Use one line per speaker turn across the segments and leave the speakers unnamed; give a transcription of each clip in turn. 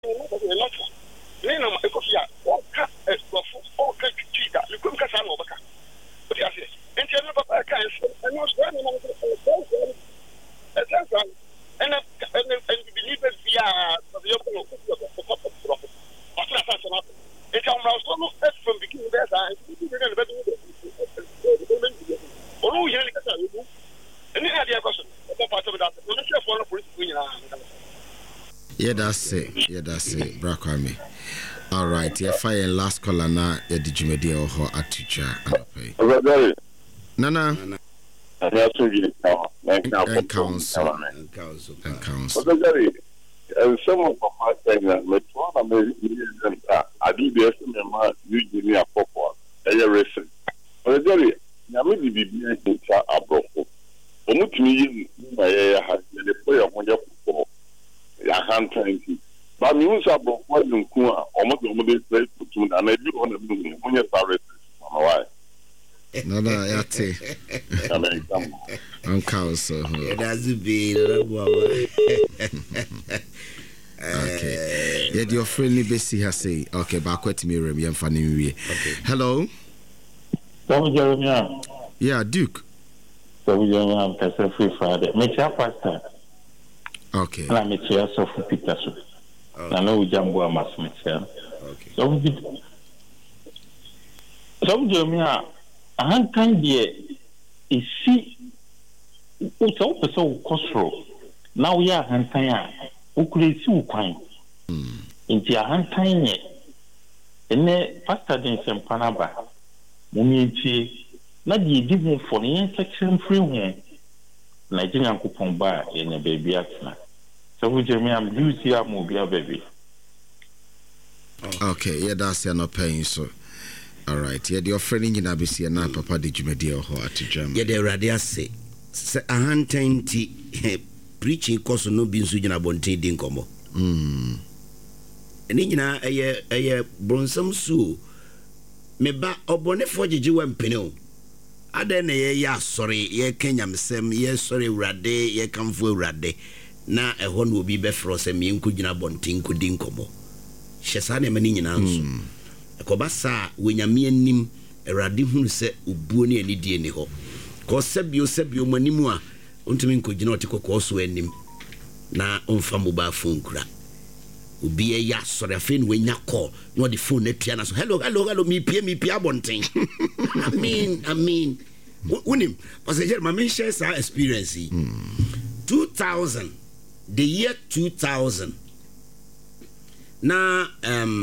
Yeah, that's it. Brakwame. All right, yeah, fire last caller na ya dijumedi oho atucha anopay. Nana. And council.
Some of my saying that I do the estimate usually a pop a recent. But I may be a broken. Omutimi my has the player when you for a hand tanky. But news about what you cool almost the place to and I do on the moon when you're why.
No, yate. I'm council.
It has to be.
Okay. Yeah, your friendly Bessie has say. Okay, back to me, Remy. I'm funny. Okay. Hello. Yeah, Duke.
So we have a free Friday. Make your pastor.
Okay.
And I make your for Peter. I know Jambo must make her. Okay. So Jeremiah. A hand kind dear is see what's so costro. Now we are hand time, who could see quine into a hand time yet. And then faster than some panaba. Mummy, not the giving for the section free one. Nigerian coupon bar in a baby accident. So we just use your mobile baby.
Okay, yeah, that's you're not paying so. All right, yeah, your friend in Abisi and now Papa did you media or to German?
Yeah, the radia say, a hand tainty preaching cost no being Sujana Bonte Dinkomo. And in a bronsome sue, me ba obone for Jiwa and Pino. Adene, ya sorry, ye Kenyam sem, ye sorry, rade, ye come for rade. Na a one will be befros and me Kujina Bontin Kudinkomo. Shesane Manin answer. Kobasa wenyame anim erade hunu se obuo ne ani die ne ho ko sebio manimu a ontumi nkogina otikoko so anim na onfa mobile phone kura obi e ya sori afi ne wenya call no the phone na tua na so hello me pia bonten I mean unim passenger ma men share sa experience 2000 the year 2000 na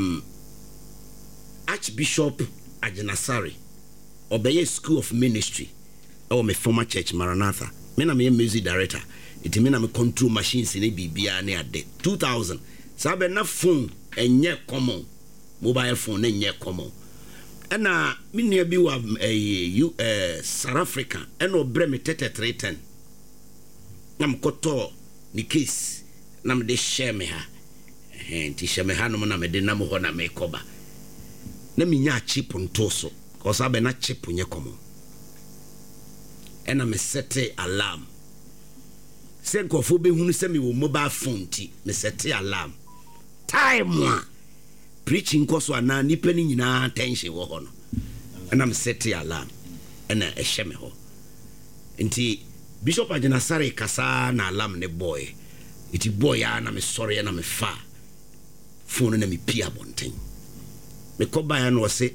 Archbishop Ajenasari Obeye School of Ministry or my former church Maranatha. Me na me music director. It mean na me control machines in bibia na ade 2000. Sabe na phone enye common. Mobile phone enye common. Ena me nua bi wa South Africa ena obre me 3310. Na mkoto ni case na me de share me ha. Enti share me ha no na me de na mo ho na me koba. Na minya chip ntoso cause abe na chip nye komo ena me sete alarm se nkofo be hunu se me wo mobile phone ti me sete alarm time a preaching koso ana nipa ni nyina attention wo ho no ena me sete alarm ena ehye me ho nti Bishop Ajenasari kasa na alarm ne boy iti boy ya na me sorry na me fa phone na me pia bonten me koba ya no say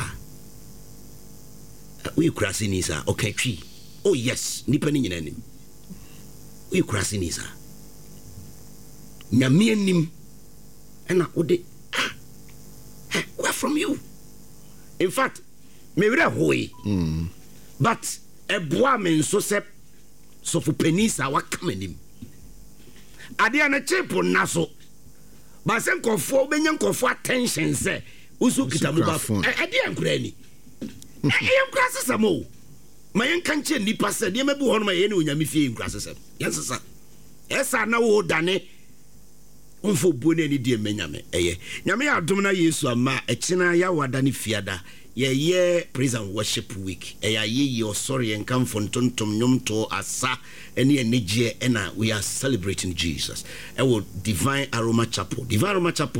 we krasi ni sa okay twi oh yes nipa ni nyina nim we krasi ni sa nyame anim ena ode where from you in fact me were hoy but eboa me so se so for penisa wa kamanim ade na chepo naso ba se nkofo benya nkofo attention se usu kitabu ba ade ankura ni enkura sesamo mayen kanche nipa se de mebu hono mayen onyame fie enkura sesam yensesa esa na wo dane umfo buone ni de menyame eye nyame adom na Yesu ama ekina ya wada ne fiada praise and worship week. Ye sorry and come from tontom nyomto asa any energy and we are celebrating Jesus. Divine Aroma Chapel.